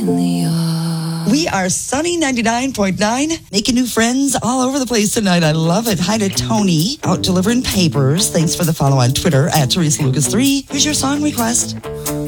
We are Sunny 99.9, making new friends all over the place tonight. I love it. Hi to Tony, out delivering papers. Thanks for the follow on Twitter at Teresa Lucas 3. Here's your song request.